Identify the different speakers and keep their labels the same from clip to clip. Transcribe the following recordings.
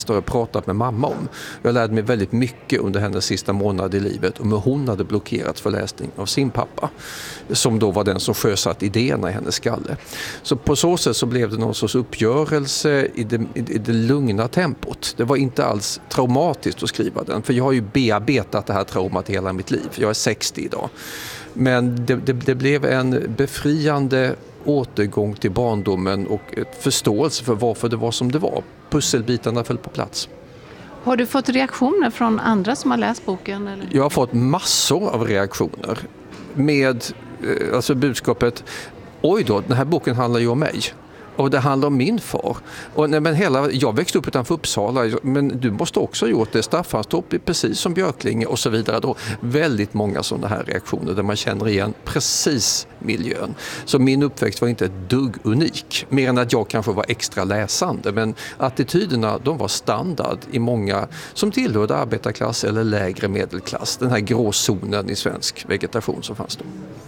Speaker 1: har jag pratat med mamma om. Jag lärde mig väldigt mycket under hennes sista månad i livet om hur hon hade blockerat för läsning av sin pappa, som då var den som sjösatt idéerna i hennes skalle. Så på så sätt så blev det någon sorts uppgörelse i det lugna tempot. Det var inte alls traumatiskt att skriva den, för jag har ju bearbetat det här traumat hela mitt liv. Jag är 60 idag. Men det blev en befriande återgång till barndomen och ett förståelse för varför det var som det var. Pusselbitarna föll på plats.
Speaker 2: Har du fått reaktioner från andra som har läst boken? Eller?
Speaker 1: Jag har fått massor av reaktioner med alltså budskapet: oj då, den här boken handlar ju om mig. Och det handlar om min far. Och, jag växte upp utanför Uppsala, men du måste också ha gjort det. Staffanstorp, precis som Björklinge och så vidare. Då. Väldigt många sådana här reaktioner där man känner igen precis miljön. Så min uppväxt var inte ett dugg unik. Mer än att jag kanske var extra läsande. Men attityderna, de var standard i många som tillhörde arbetarklass eller lägre medelklass. Den här gråzonen i svensk vegetation som fanns då.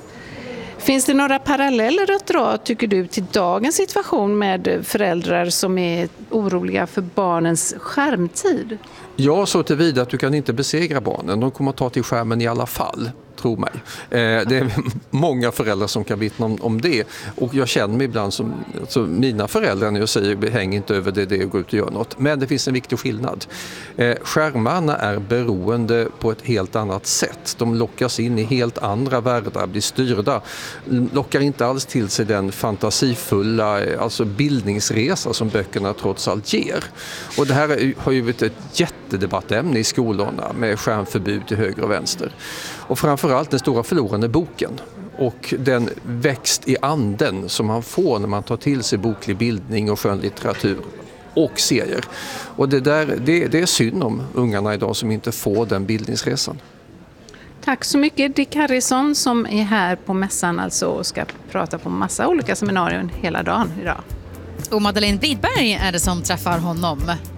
Speaker 2: Finns det några paralleller att dra, tycker du, till dagens situation med föräldrar som är oroliga för barnens skärmtid?
Speaker 1: Ja, så tillvida att du kan inte besegra barnen. De kommer att ta till skärmen i alla fall. Tro mig. Det är många föräldrar som kan vittna om det. Och jag känner mig ibland som mina föräldrar när jag säger häng inte över det och gå ut och gör något. Men det finns en viktig skillnad. Skärmarna är beroende på ett helt annat sätt. De lockas in i helt andra världar, blir styrda. Lockar inte alls till sig den fantasifulla bildningsresa som böckerna trots allt ger. Och det här har ju varit ett jättedebattämne i skolorna med skärmförbud till höger och vänster. Och framförallt den stora förlorande boken och den växt i anden som man får när man tar till sig boklig bildning och skönlitteratur och serier. Och det är synd om ungarna idag som inte får den bildningsresan.
Speaker 2: Tack så mycket Dick Harrison som är här på mässan alltså och ska prata på massa olika seminarier hela dagen idag.
Speaker 3: Och Madeleine Widberg är det som träffar honom.